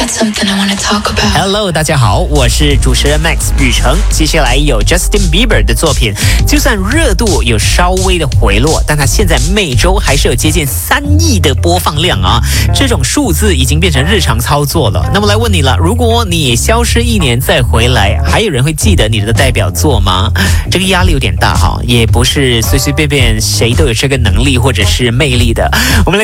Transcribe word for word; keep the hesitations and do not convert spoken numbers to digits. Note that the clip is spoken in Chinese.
Hello， 大家好，我是主持人 Max 雨成。接下来有 Justin Bieber 的作品，就算热度有稍微的回落，但他现在每周还是有接近三亿的播放量啊！这种数字已经变成日常操作了。那么来问你了，如果你消失一年再回来，还有人会记得你的代表作吗？这个压力有点大哈，也不是随随便便谁都有这个能力或者是魅力的。我们来